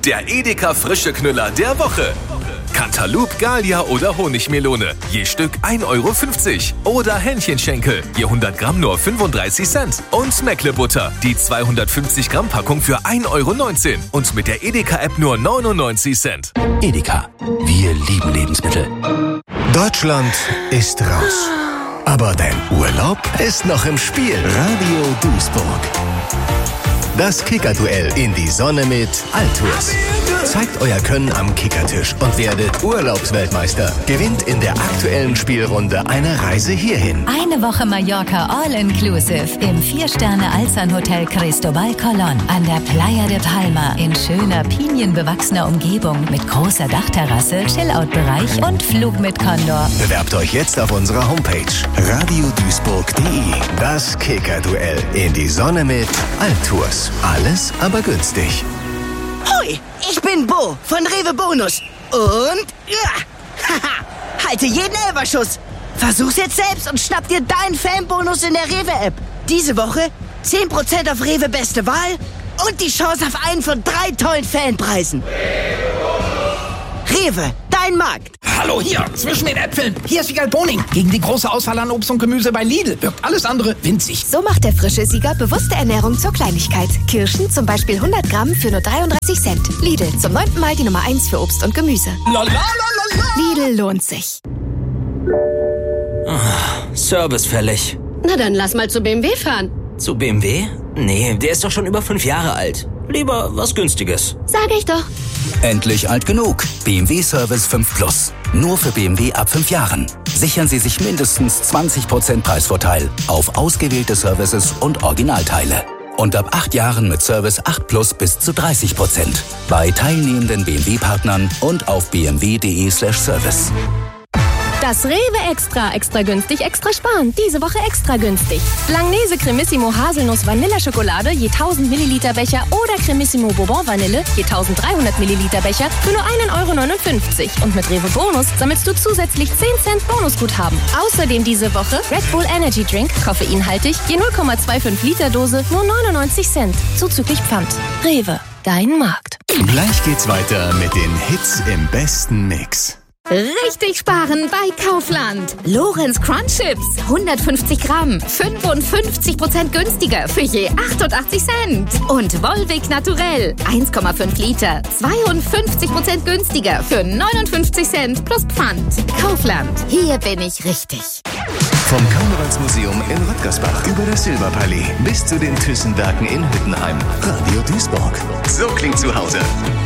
Der Edeka frische Knüller der Woche. Cantaloupe, Gallia oder Honigmelone. Je Stück 1,50 €. Oder Hähnchenschenkel. Je 100 Gramm nur 35 Cent. Und Meckle-Butter. Die 250 Gramm Packung für 1,19 €. Und mit der Edeka-App nur 99 Cent. Edeka. Wir lieben Lebensmittel. Deutschland ist raus. Aber dein Urlaub ist noch im Spiel. Radio Duisburg. Das Kickerduell in die Sonne mit Altours. Zeigt euer Können am Kickertisch und werdet Urlaubsweltmeister. Gewinnt in der aktuellen Spielrunde eine Reise hierhin. Eine Woche Mallorca All-Inclusive im 4-Sterne-Alzan-Hotel Cristobal Colón an der Playa de Palma in schöner, pinienbewachsener Umgebung mit großer Dachterrasse, Chillout-Bereich und Flug mit Condor. Bewerbt euch jetzt auf unserer Homepage radioduisburg.de. Das Kickerduell in die Sonne mit Altours. Alles aber günstig. Hoi, ich bin Bo von Rewe Bonus. Und halte jeden Elferschuss. Versuch's jetzt selbst und schnapp dir deinen Fanbonus in der Rewe-App. Diese Woche 10% auf Rewe Beste Wahl und die Chance auf einen von 3 tollen Fanpreisen. Rewe, dein Markt. Hallo hier, zwischen den Äpfeln. Hier ist Wiegald Boning. Gegen die große Auswahl an Obst und Gemüse bei Lidl wirkt alles andere winzig. So macht der frische Sieger bewusste Ernährung zur Kleinigkeit. Kirschen zum Beispiel 100 Gramm für nur 33 Cent. Lidl, zum 9. Mal die Nummer 1 für Obst und Gemüse. Lidl lohnt sich. Service fällig. Na dann lass mal zu BMW fahren. Zu BMW? Nee, der ist doch schon über 5 Jahre alt. Lieber was Günstiges. Sag ich doch. Endlich alt genug. BMW Service 5 Plus. Nur für BMW ab 5 Jahren. Sichern Sie sich mindestens 20% Preisvorteil auf ausgewählte Services und Originalteile. Und ab 8 Jahren mit Service 8 Plus bis zu 30%. Bei teilnehmenden BMW-Partnern und auf bmw.de/service. Das Rewe Extra günstig, extra sparen. Diese Woche extra günstig. Langnese Cremissimo Haselnuss Vanilleschokolade je 1000 Milliliter Becher oder Cremissimo Bourbon Vanille je 1300 Milliliter Becher für nur 1,59 €. Und mit Rewe Bonus sammelst du zusätzlich 10 Cent Bonusguthaben. Außerdem diese Woche Red Bull Energy Drink, koffeinhaltig, je 0,25 Liter Dose, nur 99 Cent. Zuzüglich Pfand. Rewe, dein Markt. Gleich geht's weiter mit den Hits im besten Mix. Richtig sparen bei Kaufland. Lorenz Crunch Chips, 150 Gramm, 55% günstiger für je 88 Cent. Und Volvic Naturell, 1,5 Liter, 52% günstiger für 59 Cent plus Pfand. Kaufland, hier bin ich richtig. Vom Karnevalsmuseum in Röttgersbach über das Silberpalais bis zu den Thyssen-Werken in Hüttenheim. Radio Duisburg. So klingt zu Hause.